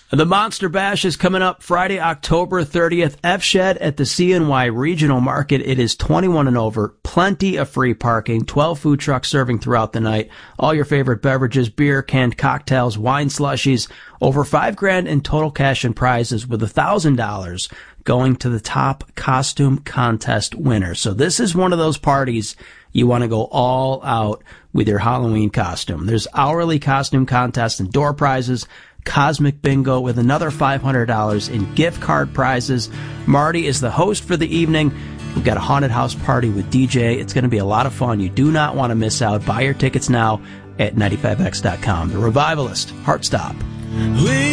The Monster Bash is coming up Friday, October 30th. F-Shed at the CNY Regional Market. It is 21 and over. Plenty of free parking. 12 food trucks serving throughout the night. All your favorite beverages, beer, canned cocktails, wine slushies. Over $5,000 in total cash and prizes, with $1,000 going to the top costume contest winner. So this is one of those parties you want to go all out with your Halloween costume. There's hourly costume contests and door prizes. Cosmic Bingo with another $500 in gift card prizes. Marty is the host for the evening. We've got a haunted house party with DJ. It's going to be a lot of fun. You do not want to miss out. Buy your tickets now at 95X.com. The Revivalist, Heartstop.